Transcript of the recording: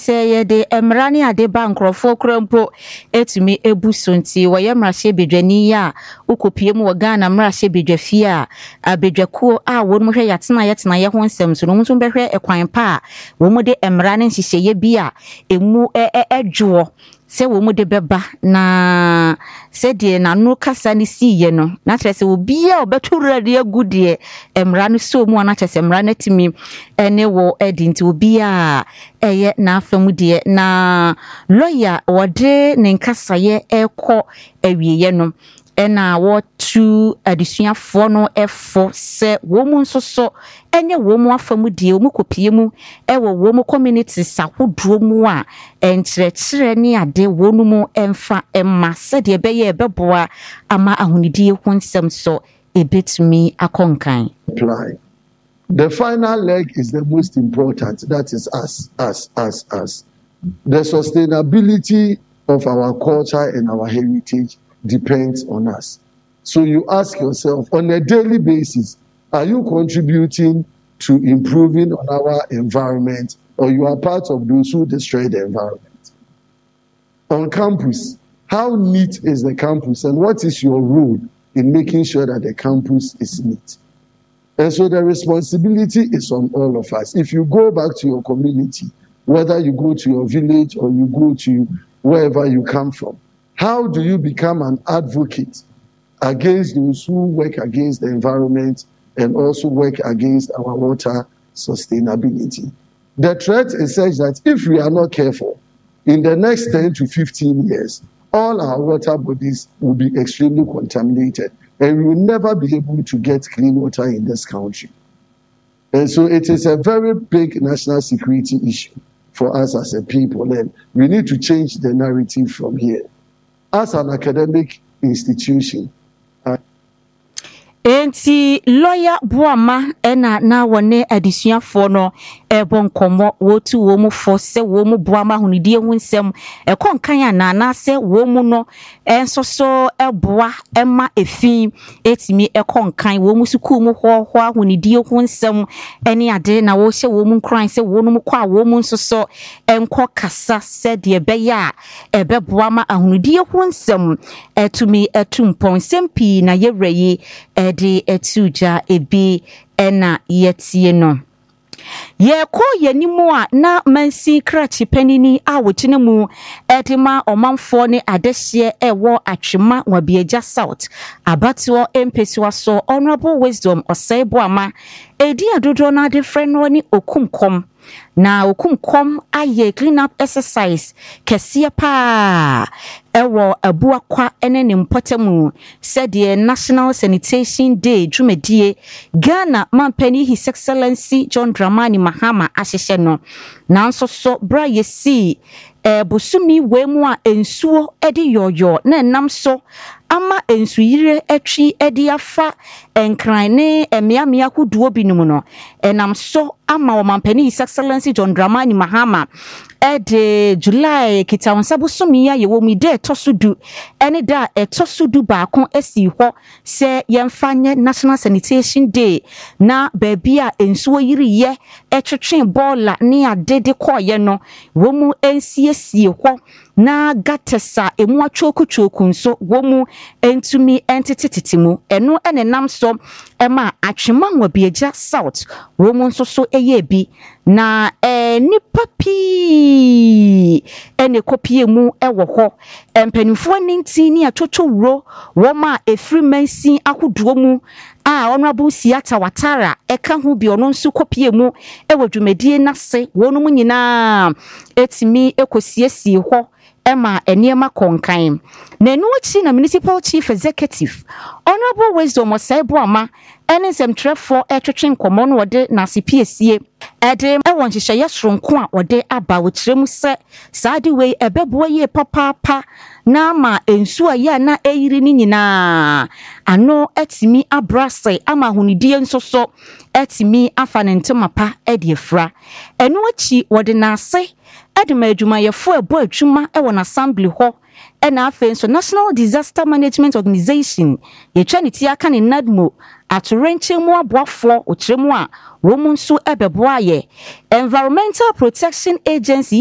say ye de emrani ade bankrofo krampo etumi ebuso nti woye mrahye bedwani ya ukopie mu Ghana mrahye bedwafi a abedwakuo a wonmu hwe yatena ye ho nsem so no mu behwe ekwan pa wo mu de emrani nhihye bi a emu edwo se wo mu de beba na se de nanu kasa ni siye no na trese obi a obetura de agudie emra no so mu na trese emra na timi ene wo edinti obi a eye na afamu de na lawyer wode ne nkasaye ekọ awieye no ena wotu adisuafo no efo se wo mu nsoso enye wo mu afamu de wo mu kopie mu ewo wo mu community sahodro mu a enkyerɛkyerɛ ne ade wo no mu emfa emma se de beye ebeboa ama ahunidie ho nsɛm so ebetumi akonkan. The final leg is the most important, that is us. The sustainability of our culture and our heritage depends on us. So you ask yourself, on a daily basis, are you contributing to improving on our environment, or you are part of those who destroy the environment? On campus, how neat is the campus, and what is your role in making sure that the campus is neat? And so the responsibility is on all of us. If you go back to your community, whether you go to your village or you go to wherever you come from, how do you become an advocate against those who work against the environment and also work against our water sustainability? The threat is such that if we are not careful, in the next 10 to 15 years, all our water bodies will be extremely contaminated, and we will never be able to get clean water in this country. And so it is a very big national security issue for us as a people, and we need to change the narrative from here. As an academic institution, enti lawyer Boama ena na wone adisuafo no ebonkomo wotu wo mu fo se wo mu Boama hunidie hu nsem ekonkan na se wo mu no ensoso eboa ema efin etimi ekonkan wo mu suku mu ho hunidie hu nsem ene ade na wo hye wo mu kran se wo no mu kwa wo mu nsoso enko kasa se de beya ebeboama ahunidie hu nsem etumi etumpon sempi na yewreyi de etuja ebi ena yetie no yeko yenimu a na mansi krachi panini a wotine mu edema omanfo ne adehye ewo atwema wabieja south abatio empesiwa so honorable wisdom Osei-Boama edi adodo na de friend no ni okumkom na okumkom aye clean up exercise kese pa ewo abuakwa ene ne mpotemu said the National Sanitation Day dwumadie Ghana Mampani His Excellency John Dramani Mahama ahyehye no nanso so bra yesi busumi wemu a ensuo edi yoyo na nam so ama ensuyire atwi edi afa enkran ne emiamia kuduo binumu no enam so ama Mampani His Excellency John Dramani Mahama ede July kitawonsabu sumi ya yewo mi de tosudu ene da etosudu baako esi ho se yemfanye National Sanitation Day na baby a ensuo yiri ye etwetwen bola ne adede koye no womu ensiesie ho na gatesa emu atwoku nso womu entumi entetetetimu eno ene nam so ema atwema nwabieja south womu nso so eye bi na nipa pi ene kopie mu ewo ho empanifo ninti ni atoto wuro woma efri mansi ahoduo mu a honorable Siata Watara eka hu bi ono nso kopie mu ewo dwumadie nase wonu mu nyina etimi ekosiesie ho Emma Eniema Konkan. Nenuachi na Municipal Chief Executive Honorable Wisdom Osei-Boama ene semtrefo etwetwen komono wode na CPSA ede ewon hihye yesronko a wode aba wotremu se saadi we ebeboa ye papa na ma ensu aye na eyiri ni nyina ano etimi abrase ama hunidie nsoso etimi afanentemapa ede efra enuachi wode na ase edema adwuma yefo ebo adwuma ewon assembly ho ena afenso National Disaster Management Organization yetwa ne ti aka ne NADMO atorenche mu aboafo otremu a wo mu nso ebeboa ye Environmental Protection Agency